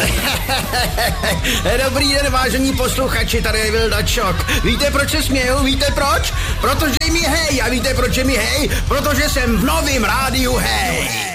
Dobrý den, vážení posluchači, tady je Vildačok. Víte, proč se směju? Víte proč? Protože mi hej. A víte, proč je mi hej? Protože jsem v novém rádiu Hej.